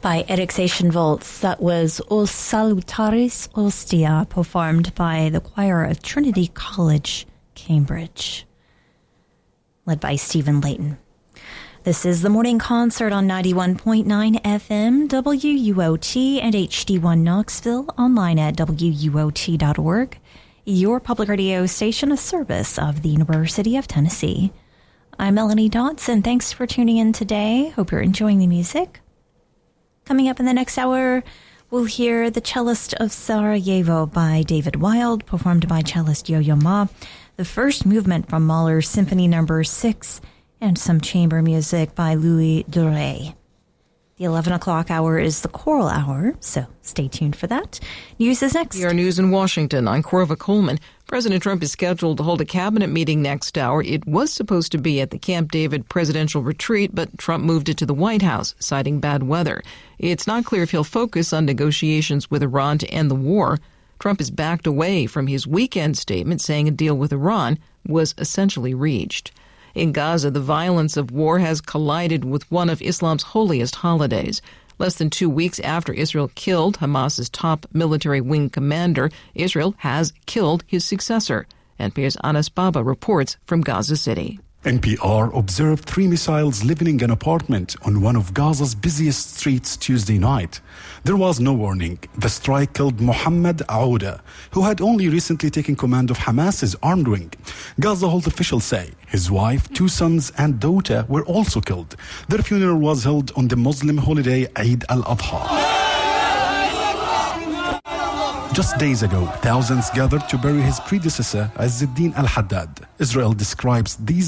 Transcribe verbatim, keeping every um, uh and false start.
by Eric Sachsenwaltz. That was O Salutaris Ostia, performed by the choir of Trinity College, Cambridge, led by Stephen Layton. This is the Morning Concert on ninety-one point nine F M, W U O T, and H D one Knoxville, online at W U O T dot org, your public radio station, a service of the University of Tennessee. I'm Melanie Dodson. Thanks for tuning in today. Hope you're enjoying the music. Coming up in the next hour, we'll hear The Cellist of Sarajevo by David Wild, performed by cellist Yo-Yo Ma, the first movement from Mahler's Symphony Number six, and some chamber music by Louis Duret. The eleven o'clock hour is the choral hour, so stay tuned for that. News is next. Your news in Washington. I'm Corva Coleman. President Trump is scheduled to hold a cabinet meeting next hour. It was supposed to be at the Camp David presidential retreat, but Trump moved it to the White House, citing bad weather. It's not clear if he'll focus on negotiations with Iran to end the war. Trump has backed away from his weekend statement, saying a deal with Iran was essentially reached. In Gaza, the violence of war has collided with one of Islam's holiest holidays. Less than two weeks after Israel killed Hamas's top military wing commander, Israel has killed his successor. N P R's Anas Baba reports from Gaza City. N P R observed three missiles living in an apartment on one of Gaza's busiest streets Tuesday night. There was no warning. The strike killed Mohammed Aouda, who had only recently taken command of Hamas's armed wing. Gaza health officials say his wife, two sons, and daughter were also killed. Their funeral was held on the Muslim holiday Eid al-Adha. Just days ago, thousands gathered to bury his predecessor, Izz ad-Din al-Haddad. Israel describes these